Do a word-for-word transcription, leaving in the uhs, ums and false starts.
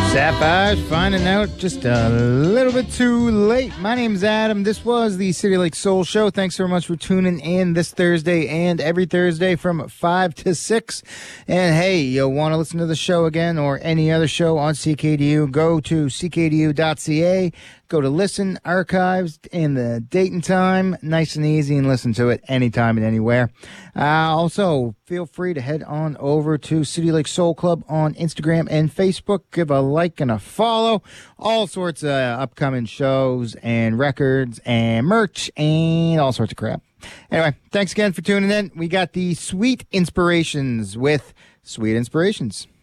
Sapphires finding out just a little bit too late. My name's Adam. This was the City Lake Soul Show. Thanks so much for tuning in this Thursday and every Thursday from five to six. And hey, you'll want to listen to the show again or any other show on C K D U, go to c k d u dot c a. Go to Listen, Archives, and the date and time. Nice and easy, and listen to it anytime and anywhere. Uh, also, feel free to head on over to City Lake Soul Club on Instagram and Facebook. Give a like and a follow. All sorts of upcoming shows and records and merch and all sorts of crap. Anyway, thanks again for tuning in. We got the Sweet Inspirations with Sweet Inspirations.